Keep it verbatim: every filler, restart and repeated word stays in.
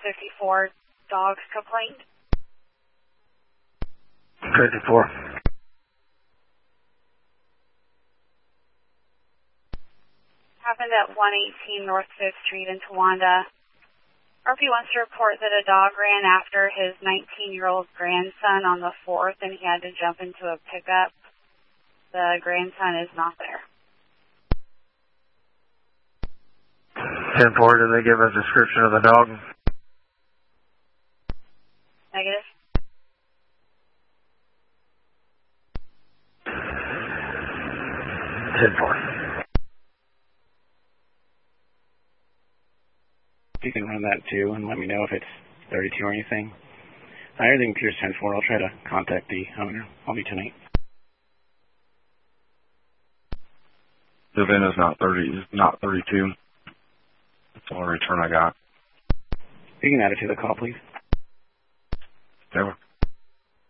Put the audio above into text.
fifty-four dog complaint. fifty-four. Happened at one eighteen North fifth Street in Towanda. R P wants to report that a dog ran after his nineteen-year-old grandson on the fourth and he had to jump into a pickup. The grandson is not there. ten four, did they give a description of the dog? Negative. ten four. You can run that too and let me know if it's thirty-two or anything. Uh, everything appears ten four. I'll try to contact the owner. I'll be tonight. The VIN is not thirty, not thirty-two. That's the only return I got. You can add it to the call, please. Never.